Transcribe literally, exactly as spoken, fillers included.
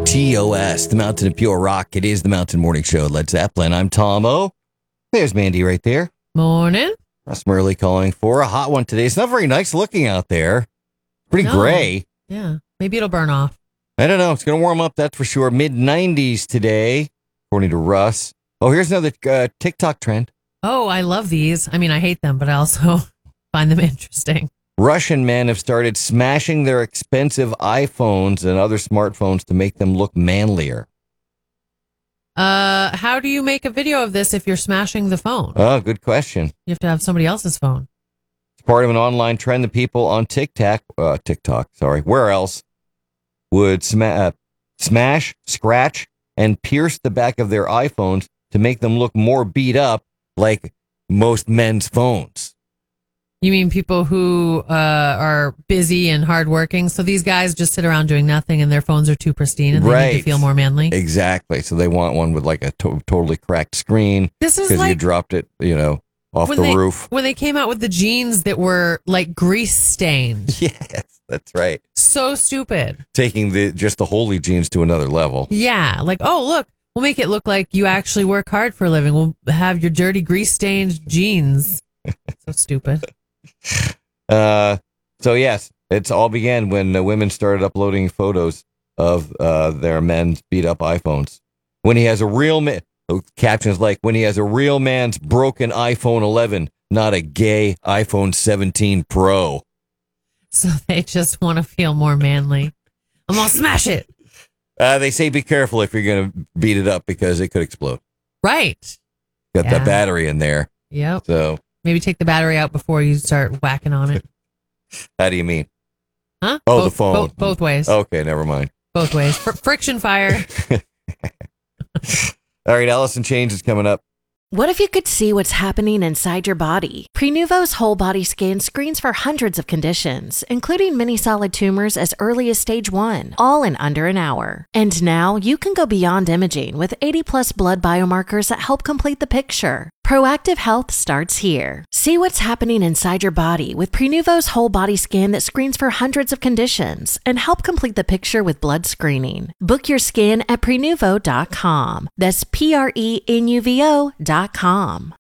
T O S, the Mountain of Pure Rock. It is the Mountain Morning Show. Led Zeppelin. I'm Tom O. There's Mandy right there. Morning. Russ Murley calling for a hot one today. It's not very nice looking out there. Pretty No. gray. Yeah. Maybe it'll burn off. I don't know. It's going to warm up, that's for sure. mid nineties today, according to Russ. Oh, here's another uh, TikTok trend. Oh, I love these. I mean, I hate them, but I also find them interesting. Russian men have started smashing their expensive iPhones and other smartphones to make them look manlier. Uh, how do you make a video of this if you're smashing the phone? Oh, good question. You have to have somebody else's phone. It's part of an online trend that people on TikTok, uh, TikTok, sorry, where else, would sma- uh, smash, scratch, and pierce the back of their iPhones to make them look more beat up like most men's phones. You mean people who uh, are busy and hardworking? So these guys just sit around doing nothing and their phones are too pristine and they Right. need to feel more manly? Exactly. So they want one with like a to- totally cracked screen This is because you like dropped it, you know, off when the they, roof. when they came out with the jeans that were like grease stained. Yes, that's right. So stupid. Taking the just the holy jeans to another level. Yeah. Like, oh, look, we'll make it look like you actually work hard for a living. We'll have your dirty grease stained jeans. So stupid. Uh, so yes, it's all began when the women started uploading photos of uh, their men's beat up iPhones. When he has a real man, captions like when he has a real man's broken iPhone eleven, not a gay iPhone seventeen Pro. So they just want to feel more manly. I'm going to smash it. Uh, they say be careful if you're going to beat it up because it could explode. Right. Got Yeah. that battery in there. Yep. So Maybe take the battery out before you start whacking on it. how do you mean? Huh? Oh, both, the phone. Both, both ways. Okay, never mind. Both ways. Fr- friction fire. All right, Allison Chains is coming up. What if you could see what's happening inside your body? Prenuvo's whole body scan screens for hundreds of conditions, including many solid tumors as early as stage one, all in under an hour. And now you can go beyond imaging with eighty plus blood biomarkers that help complete the picture. Proactive health starts here. See what's happening inside your body with Prenuvo's whole body scan that screens for hundreds of conditions and help complete the picture with blood screening. Book your scan at prenuvo dot com. That's P R E N U V O dot com.